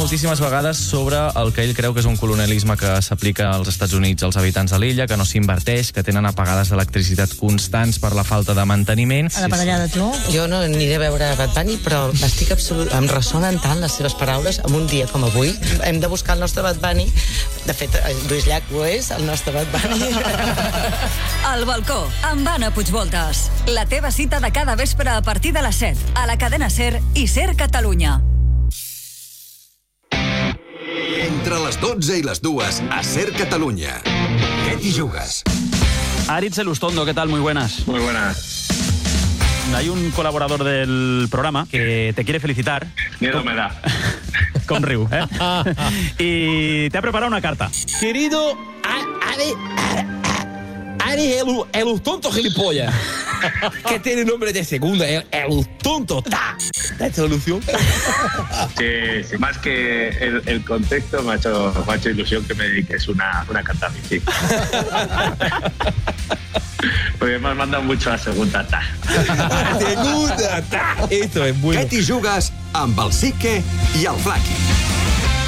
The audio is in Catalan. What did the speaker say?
moltíssimes vegades sobre el que ell creu que és un colonialisme que s'aplica als Estats Units als habitants de l'illa, que no s'inverteix, que tenen apagades d'electricitat constants per la falta de manteniment. A la parellada, tu? Jo no aniré a veure Bad Bunny, però em ressonen tant les seves paraules en un dia com avui. Hem de buscar el nostre Bad Bunny. De fet, Lluís Llach ho és, el nostre Bad Bunny. Al balcó, amb Anna Puigvoltes. La teva cita de cada vespre a partir de les 7, a la cadena SER i SER Catalunya. Entre les 12 i les 2 a SER Catalunya. Què t'hi jugues? Aritz Elustondo, ¿qué tal? Muy buenas. Muy buenas. Hay un colaborador del programa que te quiere felicitar. Miedo me da. Con Riu, ¿eh? Y te ha preparado una carta. Querido Ari Elustondo gilipollas. Que tiene nombre de segunda, Elustondo. ¿Da esta solución? Sí. Más que el contexto me ha hecho ilusión que me dediques una carta a mí, sí. Porque me has mandado mucho a segunda ta. Segunda ta. Esto es bueno. Què t'hi jugues amb el Sique i el Flaqui?